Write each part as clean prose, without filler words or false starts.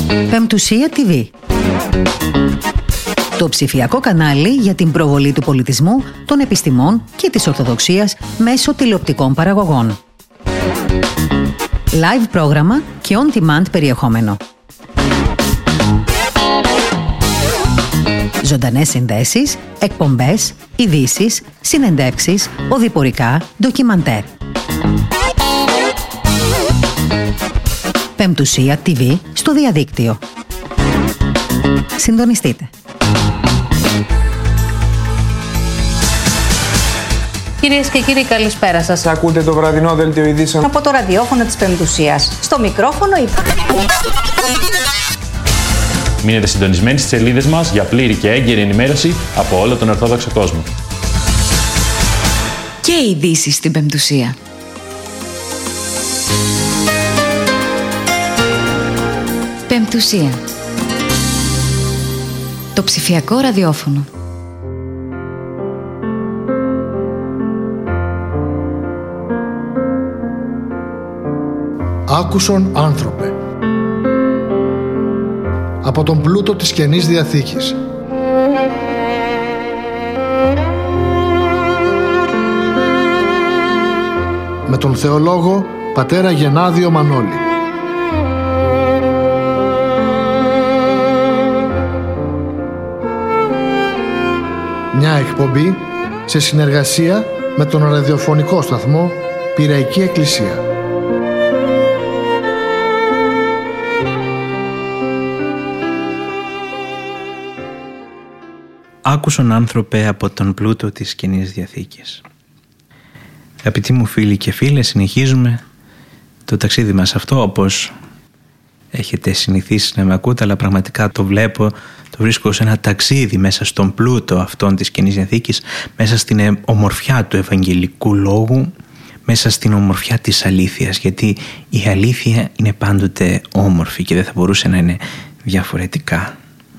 Πεμπτουσία TV. Το ψηφιακό κανάλι για την προβολή του πολιτισμού, των επιστημών και της Ορθοδοξίας μέσω τηλεοπτικών παραγωγών. Live πρόγραμμα και on-demand περιεχόμενο. Ζωντανές συνδέσεις, εκπομπές, ειδήσεις, συνεντεύξεις, οδηπορικά, ντοκιμαντέρ. Πεμπτουσία TV στο διαδίκτυο. Συντονιστείτε. Κυρίες και κύριοι, καλησπέρα σας. Ακούτε το βραδινό δελτίο ειδήσεων από το ραδιόφωνο της Πεμπτουσίας. Στο μικρόφωνο Μείνετε συντονισμένοι στις σελίδες μας για πλήρη και έγκαιρη ενημέρωση από όλο τον Ορθόδοξο κόσμο. Και ειδήσεις στην Πεμπτουσία. Πεμπτουσία. Το ψηφιακό ραδιόφωνο. Άκουσον άνθρωπε. Από τον πλούτο της Καινής Διαθήκης. Με τον θεολόγο πατέρα Γενάδιο Μανώλη. Μια εκπομπή σε συνεργασία με τον ραδιοφωνικό σταθμό Πειραϊκή Εκκλησία. Άκουσον άνθρωπε από τον πλούτο της Καινής Διαθήκης. Αγαπητοί μου φίλοι και φίλες, συνεχίζουμε το ταξίδι μας αυτό, όπως έχετε συνηθίσει να με ακούτε, αλλά πραγματικά το βλέπω, το βρίσκω σε ένα ταξίδι μέσα στον πλούτο αυτόν της Καινής Διαθήκης, μέσα στην ομορφιά του Ευαγγελικού Λόγου, μέσα στην ομορφιά της αλήθειας, γιατί η αλήθεια είναι πάντοτε όμορφη και δεν θα μπορούσε να είναι διαφορετικά.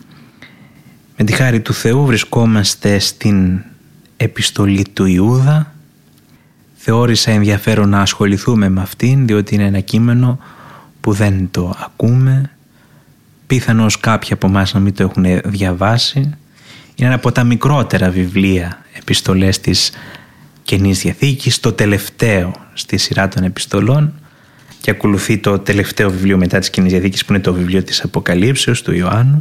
Με τη χάρη του Θεού βρισκόμαστε στην επιστολή του Ιούδα. Θεώρησα ενδιαφέρον να ασχοληθούμε με αυτήν, διότι είναι ένα κείμενο που δεν το ακούμε. Πιθανώς κάποιοι από εμάς να μην το έχουν διαβάσει. Είναι ένα από τα μικρότερα βιβλία επιστολές της Καινής Διαθήκης, το τελευταίο στη σειρά των επιστολών, και ακολουθεί το τελευταίο βιβλίο μετά της Καινής Διαθήκης, που είναι το βιβλίο της Αποκαλύψεως του Ιωάννου.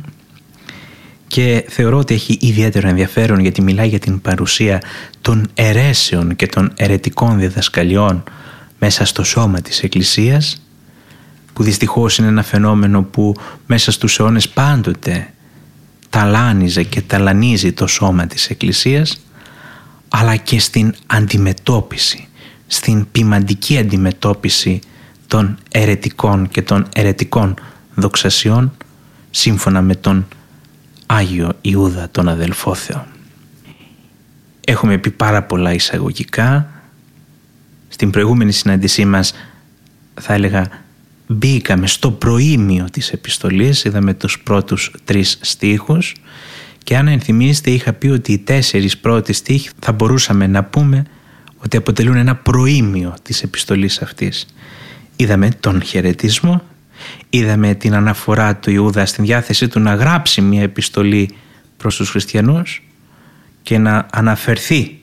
Και θεωρώ ότι έχει ιδιαίτερο ενδιαφέρον, γιατί μιλάει για την παρουσία των αιρέσεων και των αιρετικών διδασκαλιών μέσα στο σώμα της Εκκλησίας, που δυστυχώς είναι ένα φαινόμενο που μέσα στους αιώνες πάντοτε ταλάνιζε και ταλανίζει το σώμα της Εκκλησίας, αλλά και στην αντιμετώπιση, στην ποιμαντική αντιμετώπιση των αιρετικών και των αιρετικών δοξασιών, σύμφωνα με τον Άγιο Ιούδα, τον αδελφό Θεό. Έχουμε πει πάρα πολλά εισαγωγικά. Στην προηγούμενη συνάντησή μας, θα έλεγα, μπήκαμε στο προήμιο της επιστολής, είδαμε τους πρώτους 3 στίχους, και αν ενθυμίστε είχα πει ότι οι 4 πρώτοι στίχοι θα μπορούσαμε να πούμε ότι αποτελούν ένα προήμιο της επιστολής αυτής. Είδαμε τον χαιρετισμό, είδαμε την αναφορά του Ιούδα στην διάθεσή του να γράψει μια επιστολή προς τους χριστιανούς και να αναφερθεί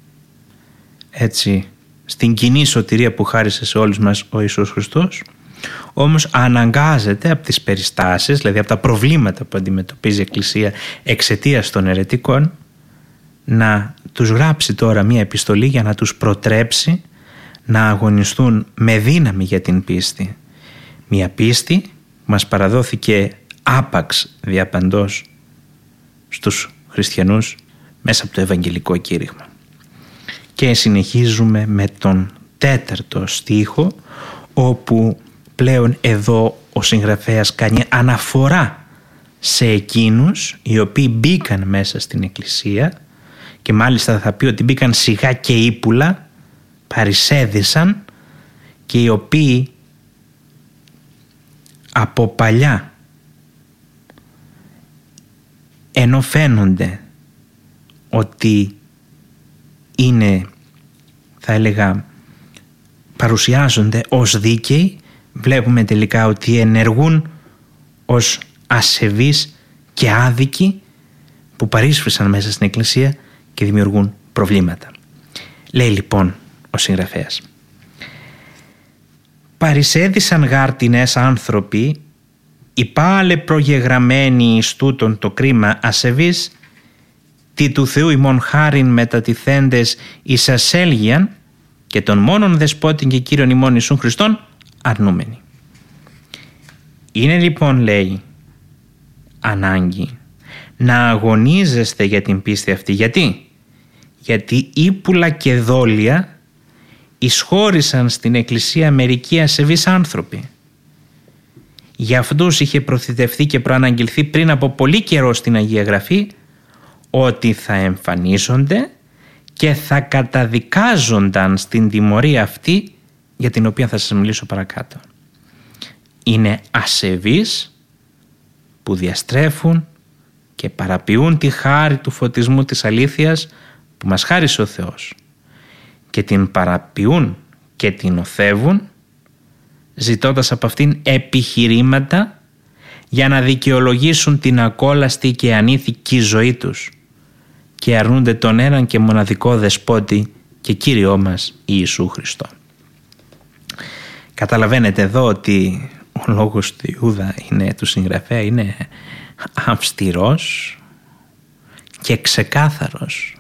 έτσι στην κοινή σωτηρία που χάρισε σε όλους μας ο Ιησούς Χριστός. Όμως αναγκάζεται από τις περιστάσεις, δηλαδή από τα προβλήματα που αντιμετωπίζει η Εκκλησία εξαιτίας των αιρετικών, να τους γράψει τώρα μια επιστολή για να τους προτρέψει να αγωνιστούν με δύναμη για την πίστη. Μια πίστη που μας παραδόθηκε άπαξ διαπαντός στους χριστιανούς μέσα από το Ευαγγελικό κήρυγμα. Και συνεχίζουμε με τον 4ο στίχο, όπου πλέον εδώ ο συγγραφέας κάνει αναφορά σε εκείνους οι οποίοι μπήκαν μέσα στην Εκκλησία, και μάλιστα θα πει ότι μπήκαν σιγά και ύπουλα, παρισέδισαν, και οι οποίοι από παλιά, ενώ φαίνονται ότι είναι, θα έλεγα, παρουσιάζονται ως δίκαιοι, βλέπουμε τελικά ότι ενεργούν ως ασεβείς και άδικοι που παρίσφρησαν μέσα στην Εκκλησία και δημιουργούν προβλήματα. Λέει λοιπόν ο συγγραφέας: «Παρισέδισαν γάρτινες άνθρωποι, υπάλε προγεγραμμένοι εις τούτον το κρίμα ασεβείς, τι του Θεού ημών χάριν μετατιθέντες εις ασέλγιαν και των μόνον δεσπότην και Κύριον ημών Ιησούν Χριστόν αρνούμενοι». Είναι λοιπόν, λέει, ανάγκη να αγωνίζεστε για την πίστη αυτή. Γιατί ύπουλα και δόλια εισχώρησαν στην Εκκλησία μερικοί ασεβείς άνθρωποι. Για αυτούς είχε προθητευτεί και προαναγγελθεί πριν από πολύ καιρό στην Αγία Γραφή ότι θα εμφανίζονται και θα καταδικάζονταν στην τιμωρία αυτή για την οποία θα σας μιλήσω παρακάτω. Είναι ασεβείς που διαστρέφουν και παραποιούν τη χάρη του φωτισμού της αλήθειας που μας χάρισε ο Θεός και την παραποιούν και την οθεύουν ζητώντας από αυτήν επιχειρήματα για να δικαιολογήσουν την ακόλαστη και ανήθικη ζωή τους και αρνούνται τον έναν και μοναδικό δεσπότη και Κύριό μας Ιησού Χριστό. Καταλαβαίνετε εδώ ότι ο λόγος του Ιούδα του συγγραφέα είναι αυστηρός και ξεκάθαρος.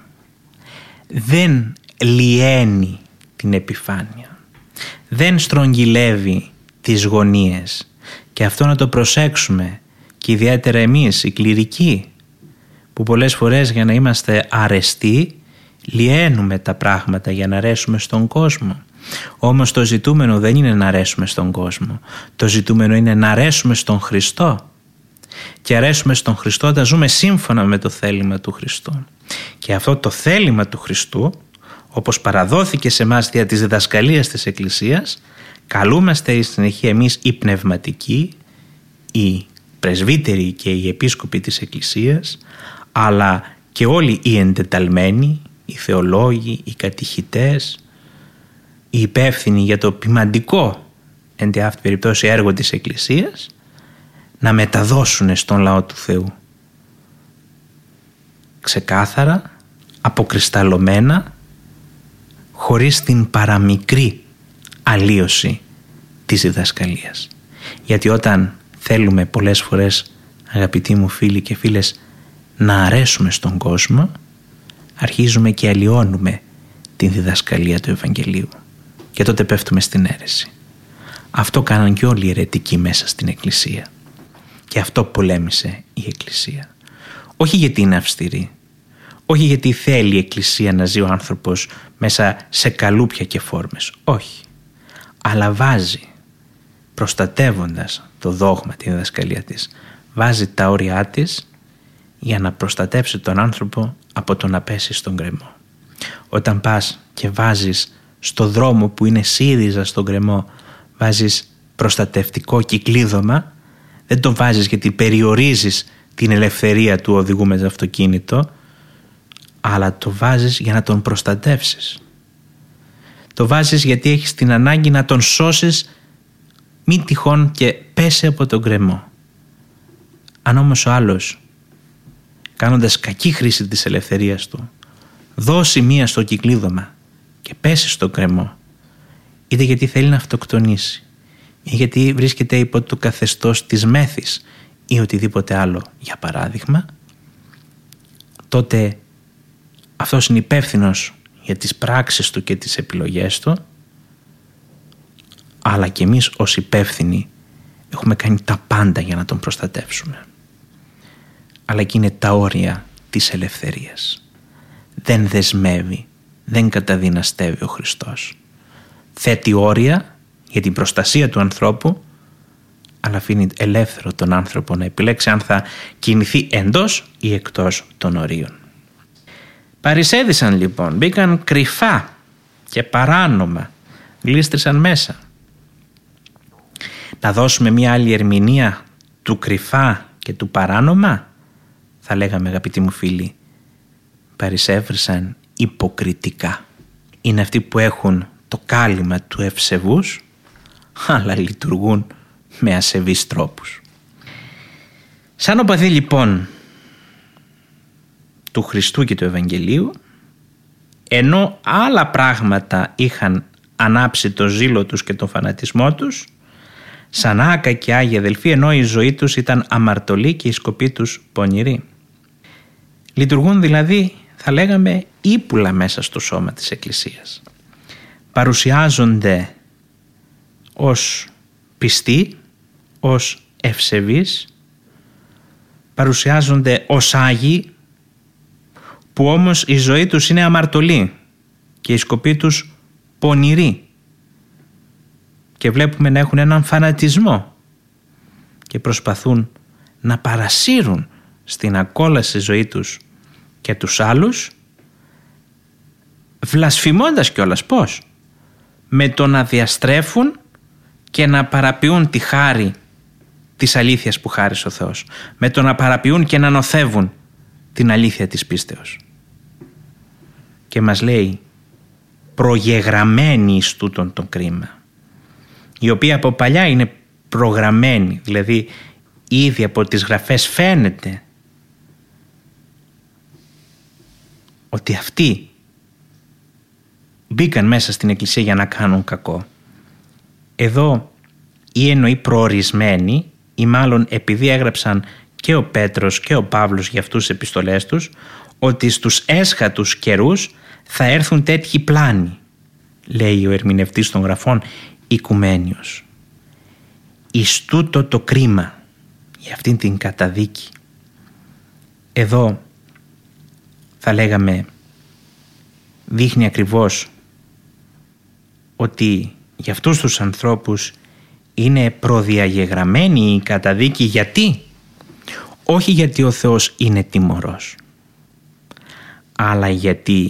Δεν λιένει την επιφάνεια, δεν στρογγυλεύει τις γωνίες, και αυτό να το προσέξουμε, και ιδιαίτερα εμείς οι κληρικοί που πολλές φορές για να είμαστε αρεστοί λιένουμε τα πράγματα για να αρέσουμε στον κόσμο. Όμως το ζητούμενο δεν είναι να αρέσουμε στον κόσμο, το ζητούμενο είναι να αρέσουμε στον Χριστό, και αρέσουμε στον Χριστό όταν ζούμε σύμφωνα με το θέλημα του Χριστού. Και αυτό το θέλημα του Χριστού, όπως παραδόθηκε σε εμάς δια της διδασκαλίας της Εκκλησίας, καλούμαστε στη συνεχεία εμείς οι πνευματικοί, οι πρεσβύτεροι και οι επίσκοποι της Εκκλησίας, αλλά και όλοι οι εντεταλμένοι, οι θεολόγοι, οι κατηχητές, οι υπεύθυνοι για το ποιμαντικό εν τη αυτή περιπτώσει έργο της Εκκλησίας, να μεταδώσουν στον λαό του Θεού ξεκάθαρα, αποκρισταλωμένα, χωρίς την παραμικρή αλλίωση της διδασκαλίας. Γιατί όταν θέλουμε πολλές φορές, αγαπητοί μου φίλοι και φίλες, να αρέσουμε στον κόσμο, αρχίζουμε και αλλοιώνουμε την διδασκαλία του Ευαγγελίου και τότε πέφτουμε στην αίρεση. Αυτό κάναν και όλοι οι αιρετικοί μέσα στην Εκκλησία και αυτό πολέμησε η Εκκλησία. Όχι γιατί είναι αυστηρή, όχι γιατί θέλει η Εκκλησία να ζει ο άνθρωπος μέσα σε καλούπια και φόρμες, όχι, αλλά βάζει, προστατεύοντας το δόγμα, τη διδασκαλία της, βάζει τα όρια της για να προστατεύσει τον άνθρωπο από το να πέσει στον γκρεμό. Όταν πας και βάζεις στο δρόμο που είναι σύριζα στον γκρεμό, βάζεις προστατευτικό κυκλίδωμα, δεν το βάζεις γιατί περιορίζεις την ελευθερία του οδηγού με το αυτοκίνητο, αλλά το βάζεις για να τον προστατεύσεις. Το βάζεις γιατί έχεις την ανάγκη να τον σώσεις, μη τυχόν και πέσει από τον γκρεμό. Αν όμως ο άλλος, κάνοντας κακή χρήση της ελευθερίας του, δώσει μία στο κυκλίδωμα και πέσει στον γκρεμό, είτε γιατί θέλει να αυτοκτονήσει ή γιατί βρίσκεται υπό το καθεστώς της μέθης ή οτιδήποτε άλλο, για παράδειγμα, τότε αυτός είναι υπεύθυνος για τις πράξεις του και τις επιλογές του, αλλά και εμείς ως υπεύθυνοι έχουμε κάνει τα πάντα για να τον προστατεύσουμε. Αλλά εκεί είναι τα όρια της ελευθερίας. Δεν δεσμεύει, δεν καταδυναστεύει ο Χριστός. Θέτει όρια για την προστασία του ανθρώπου, αλλά αφήνει ελεύθερο τον άνθρωπο να επιλέξει αν θα κινηθεί εντός ή εκτός των ορίων. Παρισέδισαν λοιπόν, μπήκαν κρυφά και παράνομα, γλίστρησαν μέσα. Να δώσουμε μια άλλη ερμηνεία του κρυφά και του παράνομα, θα λέγαμε, αγαπητοί μου φίλοι, παρισέβρισαν υποκριτικά. Είναι αυτοί που έχουν το κάλυμα του ευσεβούς, αλλά λειτουργούν με ασεβείς τρόπους. Σαν οπαδοί λοιπόν του Χριστού και του Ευαγγελίου, ενώ άλλα πράγματα είχαν ανάψει το ζήλο τους και το φανατισμό τους, σαν άκα και άγιοι αδελφοί, ενώ η ζωή τους ήταν αμαρτωλή και η σκοπή τους πονηρή. Λειτουργούν δηλαδή, θα λέγαμε, ύπουλα μέσα στο σώμα της Εκκλησίας. Παρουσιάζονται ως πιστοί, ως ευσεβείς, παρουσιάζονται ως άγιοι, που όμως η ζωή τους είναι αμαρτωλή και η σκοπή τους πονηρή, και βλέπουμε να έχουν έναν φανατισμό και προσπαθούν να παρασύρουν στην ακόλαση ζωή τους και τους άλλους, βλασφημώντας κιόλας. Πώς? Με το να διαστρέφουν και να παραποιούν τη χάρη της αλήθειας που χάρισε ο Θεός, με το να παραποιούν και να νοθεύουν την αλήθεια της πίστεως. Και μας λέει, προγεγραμμένη εις τούτον το κρίμα, η οποία από παλιά είναι προγραμμένη, δηλαδή ήδη από τις γραφές φαίνεται ότι αυτοί μπήκαν μέσα στην Εκκλησία για να κάνουν κακό. Εδώ ή εννοεί προορισμένοι, ή μάλλον επειδή έγραψαν και ο Πέτρος και ο Παύλος για αυτούς τις επιστολές τους, ότι στους έσχατους καιρούς θα έρθουν τέτοιοι πλάνοι, λέει ο ερμηνευτής των γραφών Οικουμένιος. Εις τούτο το κρίμα, για αυτήν την καταδίκη. Εδώ θα λέγαμε δείχνει ακριβώς ότι για αυτούς τους ανθρώπους είναι προδιαγεγραμμένη η καταδίκη. Γιατί? Όχι γιατί ο Θεός είναι τιμωρός, αλλά γιατί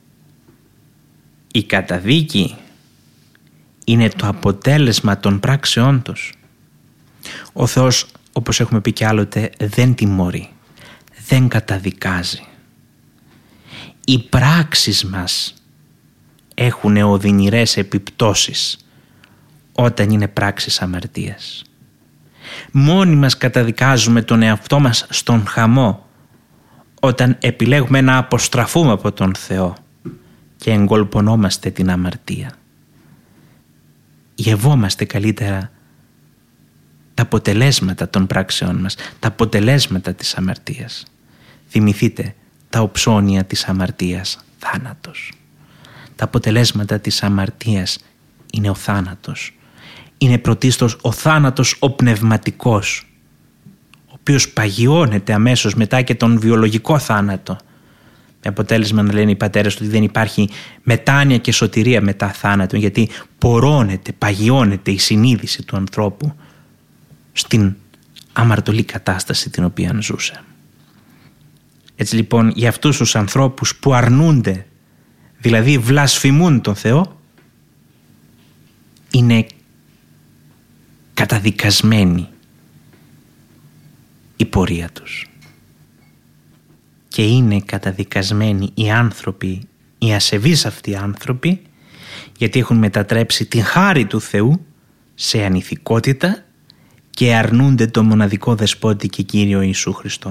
η καταδίκη είναι το αποτέλεσμα των πράξεών τους. Ο Θεός, όπως έχουμε πει κι άλλοτε, δεν τιμωρεί, δεν καταδικάζει. Οι πράξεις μας έχουν οδυνηρές επιπτώσεις όταν είναι πράξεις αμαρτίας. Μόνοι μας καταδικάζουμε τον εαυτό μας στον χαμό όταν επιλέγουμε να αποστραφούμε από τον Θεό και εγκολπωνόμαστε την αμαρτία. Γευόμαστε καλύτερα τα αποτελέσματα των πράξεών μας, τα αποτελέσματα της αμαρτίας. Θυμηθείτε, τα οψώνια της αμαρτίας, θάνατος. Τα αποτελέσματα της αμαρτίας είναι ο θάνατος. Είναι πρωτίστως ο θάνατος ο πνευματικός, ο οποίος παγιώνεται αμέσως μετά και τον βιολογικό θάνατο. Με αποτέλεσμα να λένε οι πατέρες ότι δεν υπάρχει μετάνοια και σωτηρία μετά θάνατο, γιατί πορώνεται, παγιώνεται η συνείδηση του ανθρώπου στην αμαρτωλή κατάσταση την οποία ζούσε. Έτσι λοιπόν, για αυτούς τους ανθρώπους που αρνούνται, δηλαδή βλασφημούν τον Θεό, είναι καταδικασμένη η πορεία τους. Και είναι καταδικασμένοι οι άνθρωποι, οι ασεβείς αυτοί άνθρωποι, γιατί έχουν μετατρέψει την χάρη του Θεού σε ανηθικότητα και αρνούνται το μοναδικό δεσπότη και Κύριο Ιησού Χριστό.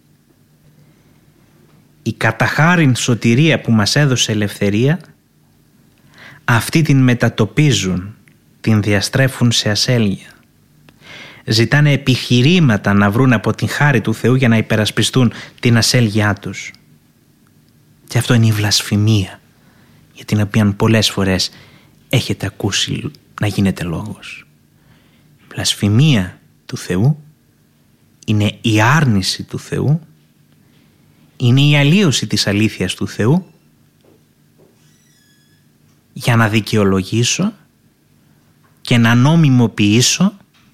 Η καταχάριν σωτηρία που μας έδωσε ελευθερία, αυτή την μετατοπίζουν, την διαστρέφουν σε ασέλγεια. Ζητάνε επιχειρήματα να βρουν από την χάρη του Θεού για να υπερασπιστούν την ασέλγειά τους. Και αυτό είναι η βλασφημία, για την οποία πολλές φορές έχετε ακούσει να γίνεται λόγος. Η βλασφημία του Θεού είναι η άρνηση του Θεού, είναι η αλλίωση της αλήθειας του Θεού για να δικαιολογήσω και να νομιμοποιήσω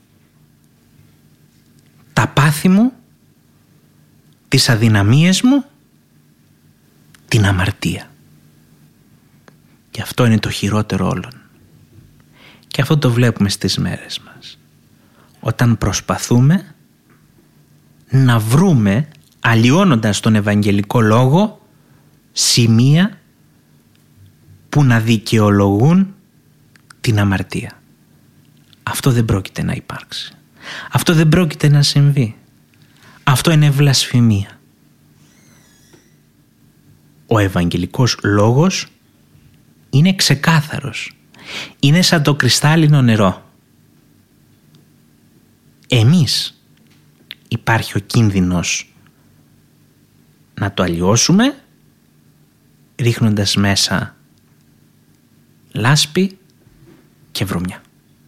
τα πάθη μου, τις αδυναμίες μου, την αμαρτία. Και αυτό είναι το χειρότερο όλων. Και αυτό το βλέπουμε στις μέρες μας. Όταν προσπαθούμε να βρούμε, αλλοιώνοντας τον Ευαγγελικό Λόγο, σημεία που να δικαιολογούν την αμαρτία. Αυτό δεν πρόκειται να υπάρξει. Αυτό δεν πρόκειται να συμβεί. Αυτό είναι βλασφημία. Ο Ευαγγελικός λόγος είναι ξεκάθαρος. Είναι σαν το κρυστάλλινο νερό. Εμείς υπάρχει ο κίνδυνος να το αλλοιώσουμε ρίχνοντας μέσα λάσπη και βρωμιά.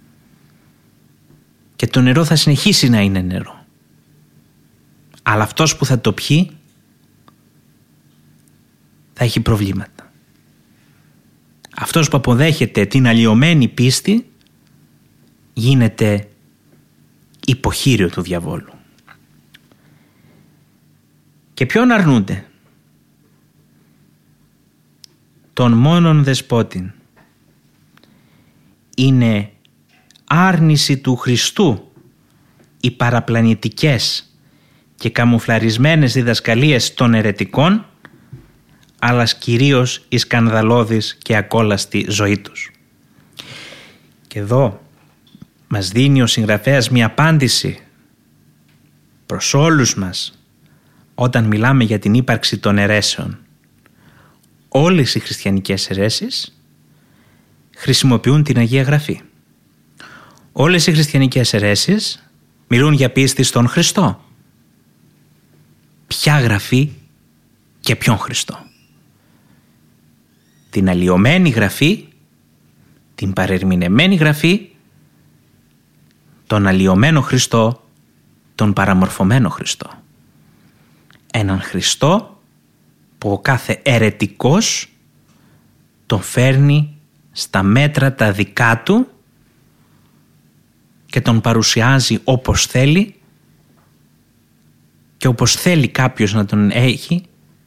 Και το νερό θα συνεχίσει να είναι νερό. Αλλά αυτός που θα το πιει θα έχει προβλήματα. Αυτός που αποδέχεται την αλλοιωμένη πίστη γίνεται υποχείριο του διαβόλου. Και ποιον αρνούνται? Τον μόνον δεσπότην. Είναι άρνηση του Χριστού οι παραπλανητικές και καμουφλαρισμένες διδασκαλίες των αιρετικών, αλλά κυρίως η σκανδαλώδης και ακόλαστη ζωή τους. Και εδώ μας δίνει ο συγγραφέας μια απάντηση προς όλους μας όταν μιλάμε για την ύπαρξη των αιρέσεων. Όλες οι χριστιανικές αιρέσεις χρησιμοποιούν την Αγία Γραφή. Όλες οι χριστιανικές αιρέσεις μιλούν για πίστη στον Χριστό. Ποια Γραφή και ποιον Χριστό? Την αλλοιωμένη Γραφή, την παρερμηνεμένη Γραφή, τον αλλοιωμένο Χριστό, τον παραμορφωμένο Χριστό. Έναν Χριστό που ο κάθε αιρετικός τον φέρνει στα μέτρα τα δικά του και τον παρουσιάζει όπως θέλει και όπως θέλει κάποιος να τον έχει,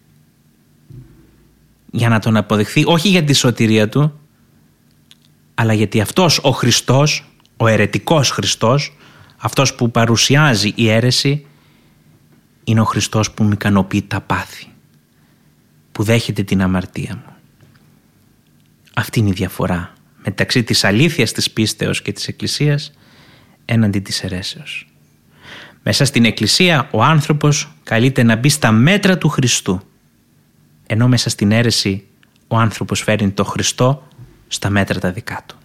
για να τον αποδεχθεί, όχι για τη σωτηρία του, αλλά γιατί αυτός ο Χριστός, ο αιρετικός Χριστός, αυτός που παρουσιάζει η αίρεση, είναι ο Χριστός που μου ικανοποιεί τα πάθη, που δέχεται την αμαρτία μου. Αυτή είναι η διαφορά μεταξύ της αλήθειας της πίστεως και της Εκκλησίας έναντι της αιρέσεως. Μέσα στην Εκκλησία ο άνθρωπος καλείται να μπει στα μέτρα του Χριστού, ενώ μέσα στην αίρεση ο άνθρωπος φέρνει το Χριστό στα μέτρα τα δικά του.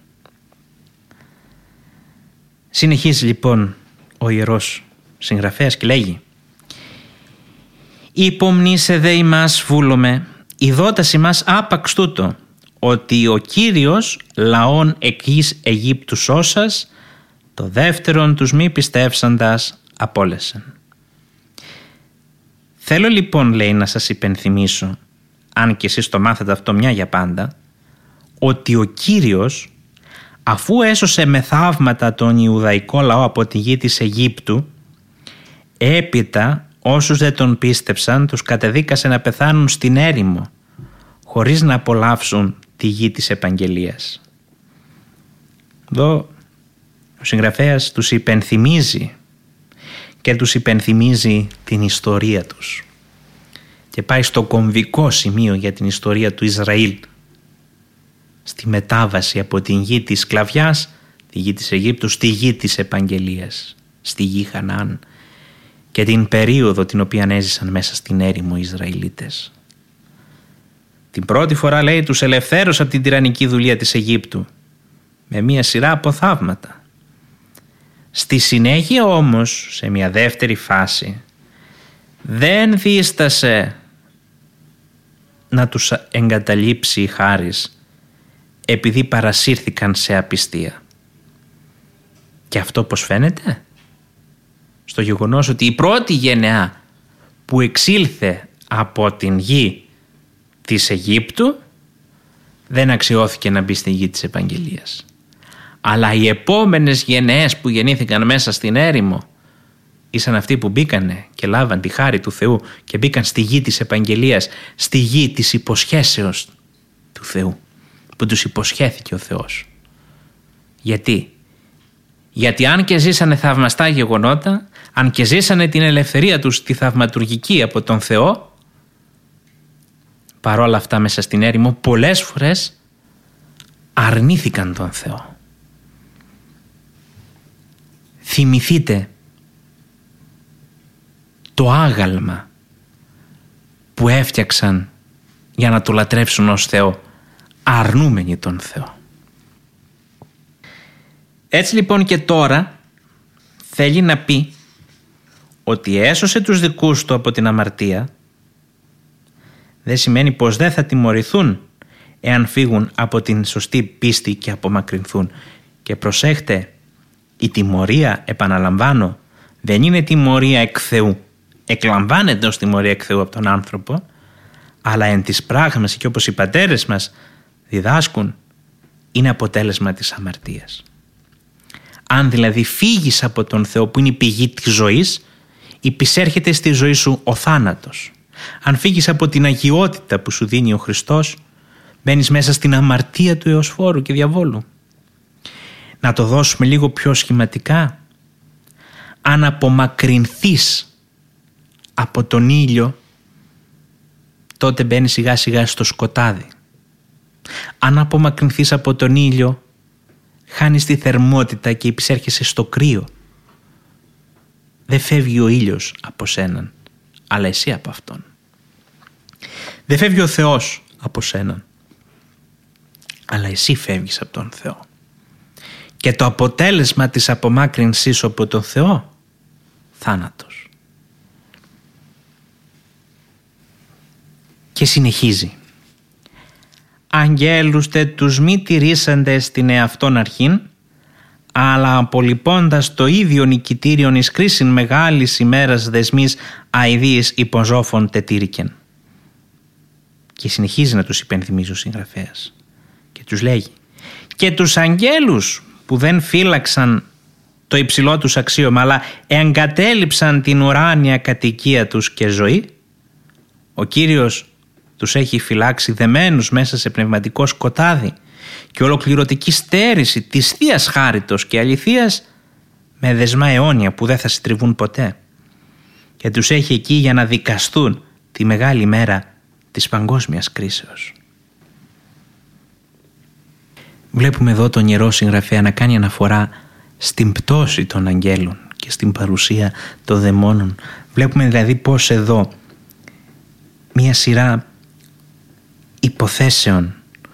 Συνεχίζει λοιπόν ο ιερός συγγραφέας και λέγει: «Υπομνήσε δε ημάς βούλομε, ειδότας ημάς άπαξ τούτο, ότι ο Κύριος λαών εκείς Αιγύπτου σώσας, το δεύτερον τους μη πιστεύσαντας απόλεσεν». Θέλω λοιπόν, λέει, να σας υπενθυμίσω, αν και εσείς το μάθετε αυτό μια για πάντα, ότι ο Κύριος, αφού έσωσε με θαύματα τον Ιουδαϊκό λαό από τη γη της Αιγύπτου, έπειτα όσους δεν τον πίστεψαν τους κατεδίκασε να πεθάνουν στην έρημο, χωρίς να απολαύσουν τη γη της επαγγελίας. Εδώ ο συγγραφέας τους υπενθυμίζει και τους υπενθυμίζει την ιστορία τους και πάει στο κομβικό σημείο για την ιστορία του Ισραήλ, στη μετάβαση από την γη της σκλαβιάς, τη γη της Αιγύπτου, στη γη της επαγγελίας, στη γη Χαναάν, και την περίοδο την οποία έζησαν μέσα στην έρημο οι Ισραηλίτες. Την πρώτη φορά, λέει, τους ελευθέρωσε από την τυραννική δουλεία της Αιγύπτου με μία σειρά από θαύματα. Στη συνέχεια όμως, σε μια δεύτερη φάση, δεν δίστασε να τους εγκαταλείψει η χάρις, επειδή παρασύρθηκαν σε απιστία. Και αυτό πώς φαίνεται? Στο γεγονός ότι η πρώτη γενεά που εξήλθε από την γη της Αιγύπτου δεν αξιώθηκε να μπει στη γη της επαγγελίας. Αλλά οι επόμενες γενναίες που γεννήθηκαν μέσα στην έρημο ήσαν αυτοί που μπήκανε και λάβαν τη χάρη του Θεού και μπήκαν στη γη της επαγγελίας, στη γη της υποσχέσεως του Θεού, που τους υποσχέθηκε ο Θεός. Γιατί αν και ζήσανε θαυμαστά γεγονότα, αν και ζήσανε την ελευθερία τους τη θαυματουργική από τον Θεό, παρόλα αυτά μέσα στην έρημο πολλές φορές αρνήθηκαν τον Θεό. το άγαλμα που έφτιαξαν για να το λατρεύσουν ως Θεό, αρνούμενοι τον Θεό. Έτσι λοιπόν και τώρα θέλει να πει ότι έσωσε τους δικούς του από την αμαρτία, δεν σημαίνει πως δεν θα τιμωρηθούν εάν φύγουν από την σωστή πίστη και απομακρυνθούν. Και προσέχτε, η τιμωρία, επαναλαμβάνω, δεν είναι τιμωρία εκ Θεού. Εκλαμβάνεται ως τιμωρία εκ Θεού από τον άνθρωπο, αλλά εν της πράγμαση και όπως οι πατέρες μας διδάσκουν, είναι αποτέλεσμα της αμαρτίας. Αν δηλαδή φύγεις από τον Θεό που είναι η πηγή της ζωής, υπησέρχεται στη ζωή σου ο θάνατος. Αν φύγεις από την αγιότητα που σου δίνει ο Χριστός, μπαίνεις μέσα στην αμαρτία του εωσφόρου και διαβόλου. Να το δώσουμε λίγο πιο σχηματικά. Αν απομακρυνθείς από τον ήλιο, τότε μπαίνεις σιγά σιγά στο σκοτάδι. Αν απομακρυνθείς από τον ήλιο, χάνεις τη θερμότητα και υπησέρχεσαι στο κρύο. Δεν φεύγει ο ήλιος από σέναν, αλλά εσύ από αυτόν. Δεν φεύγει ο Θεός από σέναν, αλλά εσύ φεύγεις από τον Θεό. Και το αποτέλεσμα της απομάκρυνσής από τον Θεό, θάνατος. Και συνεχίζει. Αγγέλους τε τους μη τηρήσαντες την εαυτόν αρχήν, αλλά απολυπώντας το ίδιο νικητήριον εις κρίσιν μεγάλης ημέρας δεσμής αηδίης υποζώφων τετήρικεν. Και συνεχίζει να τους υπενθυμίζει ο συγγραφέας και τους λέγει, και τους αγγέλους που δεν φύλαξαν το υψηλό τους αξίωμα, αλλά εγκατέλειψαν την ουράνια κατοικία τους και ζωή, ο Κύριος τους έχει φυλάξει δεμένους μέσα σε πνευματικό σκοτάδι και ολοκληρωτική στέρηση της Θείας χάριτος και αληθείας, με δεσμά αιώνια που δεν θα συντριβούν ποτέ, και τους έχει εκεί για να δικαστούν τη μεγάλη μέρα της παγκόσμιας κρίσεως. Βλέπουμε εδώ τον Ιερό Συγγραφέα να κάνει αναφορά στην πτώση των αγγέλων και στην παρουσία των δαιμόνων. Βλέπουμε δηλαδή πως εδώ μία σειρά υποθέσεων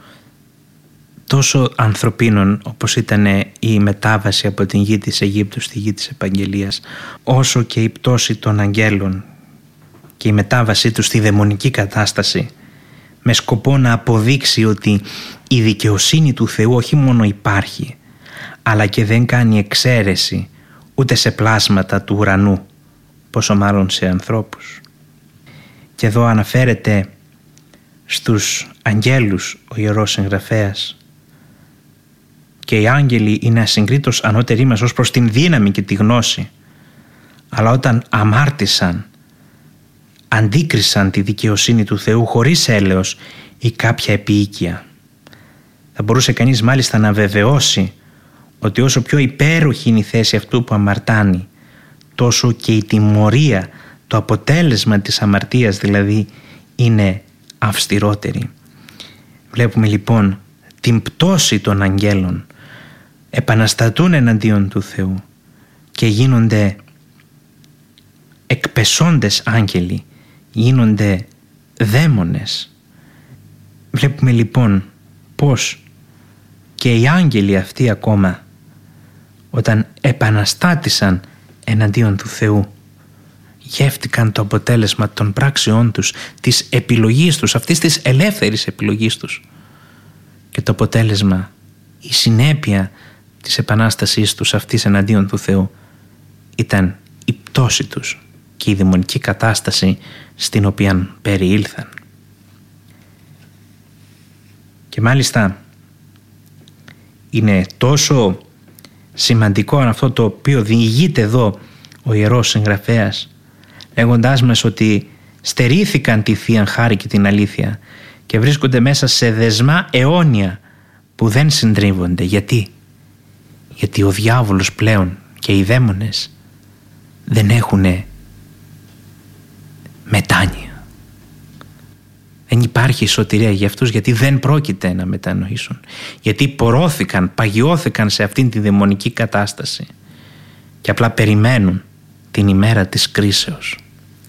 τόσο ανθρωπίνων, όπως ήταν η μετάβαση από την γη της Αιγύπτου στη γη της Επαγγελίας, όσο και η πτώση των αγγέλων και η μετάβασή τους στη δαιμονική κατάσταση, με σκοπό να αποδείξει ότι η δικαιοσύνη του Θεού όχι μόνο υπάρχει, αλλά και δεν κάνει εξαίρεση ούτε σε πλάσματα του ουρανού, πόσο μάλλον σε ανθρώπους. Και εδώ αναφέρεται στους αγγέλους ο Ιερός Συγγραφέας, και οι άγγελοι είναι ασυγκρίτως ανώτεροι μας ως προς την δύναμη και τη γνώση, αλλά όταν αμάρτησαν, αντίκρισαν τη δικαιοσύνη του Θεού χωρίς έλεος ή κάποια επίοικια. Θα μπορούσε κανείς μάλιστα να βεβαιώσει ότι όσο πιο υπέροχη είναι η θέση αυτού που αμαρτάνει, τόσο και η τιμωρία, το αποτέλεσμα της αμαρτίας δηλαδή, είναι αυστηρότερη. Βλέπουμε λοιπόν την πτώση των αγγέλων, επαναστατούν εναντίον του Θεού και γίνονται εκπεσόντες άγγελοι, γίνονται δαίμονες. Βλέπουμε λοιπόν πως και οι άγγελοι αυτοί ακόμα, όταν επαναστάτησαν εναντίον του Θεού, γεύτηκαν το αποτέλεσμα των πράξεών τους, της επιλογής τους, αυτής της ελεύθερης επιλογής τους, και το αποτέλεσμα, η συνέπεια της επανάστασής τους αυτής εναντίον του Θεού ήταν η πτώση τους και η δαιμονική κατάσταση στην οποία περιήλθαν. Και μάλιστα είναι τόσο σημαντικό αυτό το οποίο διηγείται εδώ ο Ιερός Συγγραφέας, λέγοντάς μας ότι στερήθηκαν τη Θεία Χάρη και την αλήθεια και βρίσκονται μέσα σε δεσμά αιώνια που δεν συντρίβονται. Γιατί ο διάβολος πλέον και οι δαίμονες δεν έχουν μετάνοια. Δεν υπάρχει σωτηρία για αυτούς, γιατί δεν πρόκειται να μετανοήσουν, γιατί πορώθηκαν, παγιώθηκαν σε αυτήν τη δαιμονική κατάσταση και απλά περιμένουν την ημέρα της κρίσεως.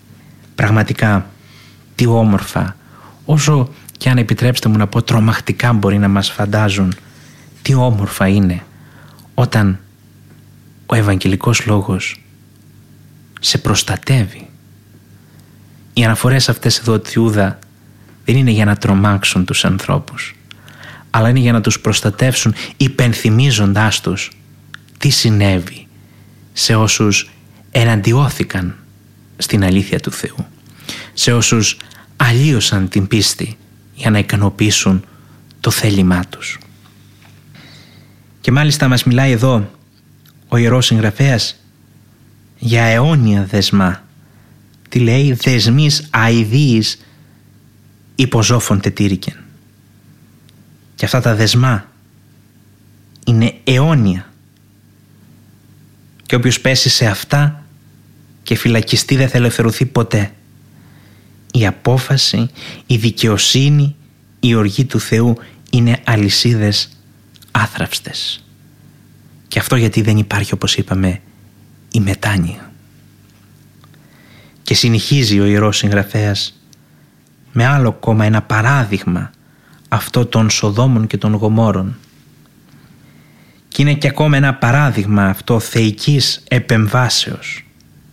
πραγματικά τι όμορφα, όσο και αν επιτρέψτε μου να πω τρομακτικά μπορεί να μας φαντάζουν, τι όμορφα είναι όταν ο Ευαγγελικός Λόγος σε προστατεύει. Οι αναφορές αυτές εδώ του Ιούδα δεν είναι για να τρομάξουν τους ανθρώπους, αλλά είναι για να τους προστατεύσουν, υπενθυμίζοντάς τους τι συνέβη σε όσους εναντιώθηκαν στην αλήθεια του Θεού, σε όσους αλλίωσαν την πίστη για να ικανοποιήσουν το θέλημά τους. Και μάλιστα μας μιλάει εδώ ο Ιερός Συγγραφέας για αιώνια δεσμά. Τι λέει? Δεσμής αηδίης υποζώφων τετήρικεν. Και αυτά τα δεσμά είναι αιώνια. Και όποιος πέσει σε αυτά και φυλακιστεί δεν θα ελευθερωθεί ποτέ. Η απόφαση, η δικαιοσύνη, η οργή του Θεού είναι αλυσίδες άθραυστες. Και αυτό γιατί δεν υπάρχει, όπως είπαμε, η μετάνοια. Και συνεχίζει ο Ιερός Συγγραφέας με άλλο ακόμα ένα παράδειγμα, αυτό των Σοδόμων και των Γομόρων. Και είναι και ακόμα ένα παράδειγμα αυτό θεϊκής επεμβάσεως,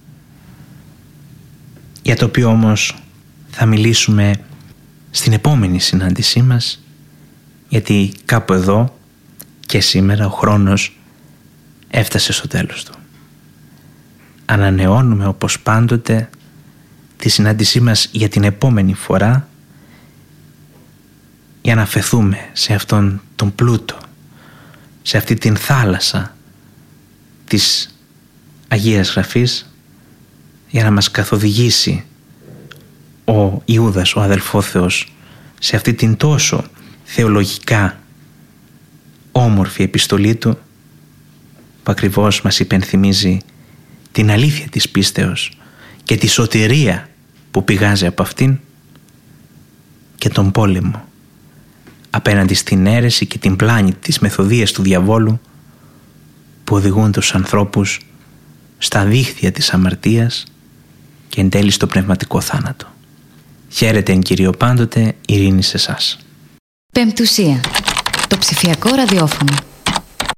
για το οποίο όμως θα μιλήσουμε στην επόμενη συνάντησή μας, γιατί κάπου εδώ και σήμερα ο χρόνος έφτασε στο τέλος του. Ανανεώνουμε όπως πάντοτε τη συνάντησή μας για την επόμενη φορά, για να αφεθούμε σε αυτόν τον πλούτο, σε αυτή την θάλασσα της Αγίας Γραφής, για να μας καθοδηγήσει ο Ιούδας, ο αδελφόθεος, σε αυτή την τόσο θεολογικά όμορφη επιστολή του, που ακριβώς μας υπενθυμίζει την αλήθεια της πίστεως και τη σωτηρία που πηγάζει από αυτήν, και τον πόλεμο απέναντι στην αίρεση και την πλάνη της μεθοδείας του διαβόλου που οδηγούν τους ανθρώπους στα δίχτυα της αμαρτίας και εν τέλει στο πνευματικό θάνατο. Χαίρετε εν Κυρίω πάντοτε, ειρήνη σε εσάς. Πεμπτουσία. Το ψηφιακό ραδιόφωνο.